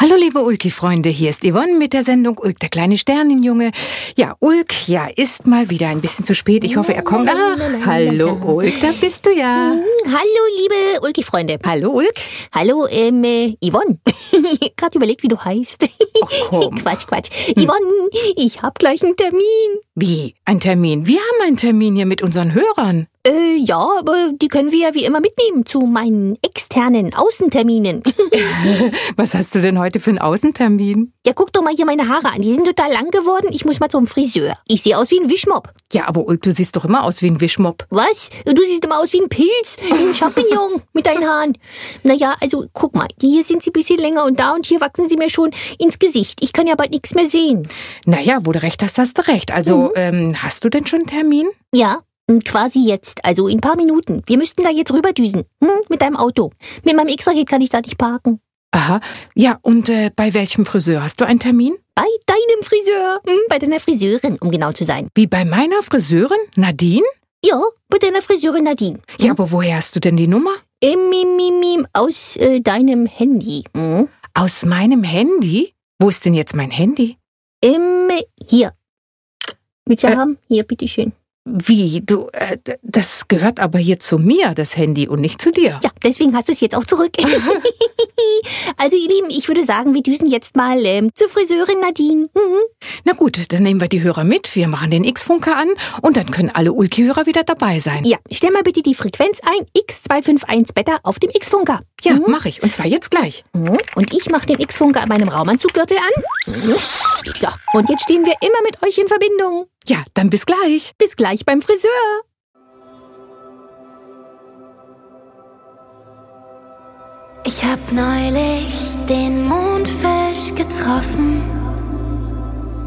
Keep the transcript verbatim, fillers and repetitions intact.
Hallo liebe Ulki-Freunde, hier ist Yvonne mit der Sendung Ulk, der kleine Sternenjunge. Ja, Ulk, ja, ist mal wieder ein bisschen zu spät. Ich hoffe, er kommt. Ach, hallo Ulk, da bist du ja. Hallo liebe Ulki-Freunde. Hallo Ulk. Hallo, ähm, äh, Yvonne. Gerade überlegt, wie du heißt. Ach komm. Quatsch, Quatsch. Hm. Yvonne, ich hab gleich einen Termin. Wie? Ein Termin? Wir haben einen Termin hier mit unseren Hörern. Äh, ja, aber die können wir ja wie immer mitnehmen zu meinen externen Außenterminen. Was hast du denn heute für einen Außentermin? Ja, guck doch mal hier meine Haare an. Die sind total lang geworden. Ich muss mal zum Friseur. Ich sehe aus wie ein Wischmopp. Ja, aber Ulk, du siehst doch immer aus wie ein Wischmopp. Was? Du siehst immer aus wie ein Pilz, wie ein Champignon mit deinen Haaren. Naja, also guck mal, hier sind sie ein bisschen länger und da und hier wachsen sie mir schon ins Gesicht. Ich kann ja bald nichts mehr sehen. Naja, wo du recht hast, hast du recht. Also, mhm. ähm, hast du denn schon einen Termin? Ja. Quasi jetzt, also in ein paar Minuten. Wir müssten da jetzt rüberdüsen, hm, mit deinem Auto. Mit meinem Extra-Geld kann ich da nicht parken. Aha, ja, und äh, bei welchem Friseur hast du einen Termin? Bei deinem Friseur, hm, bei deiner Friseurin, um genau zu sein. Wie, bei meiner Friseurin? Nadine? Ja, bei deiner Friseurin Nadine. Hm? Ja, aber woher hast du denn die Nummer? Ähm, mim, mim, mim, aus äh, deinem Handy. Hm? Aus meinem Handy? Wo ist denn jetzt mein Handy? Ähm, hier. Willst du äh, haben? Hier, bitteschön. Wie? Du, äh, das gehört aber hier zu mir, das Handy, und nicht zu dir. Ja, deswegen hast du es jetzt auch zurück. Also, ihr Lieben, ich würde sagen, wir düsen jetzt mal ähm, zur Friseurin Nadine. Mhm. Na gut, dann nehmen wir die Hörer mit, wir machen den X-Funker an und dann können alle Ulki-Hörer wieder dabei sein. Ja, stell mal bitte die Frequenz ein, X zwei fünf eins Beta auf dem X-Funker. Ja, mhm. mache ich, und zwar jetzt gleich. Mhm. Und ich mache den X-Funker an meinem Raumanzuggürtel an. Mhm. So, und jetzt stehen wir immer mit euch in Verbindung. Ja, dann bis gleich. Bis gleich beim Friseur. Ich hab neulich den Mondfisch getroffen.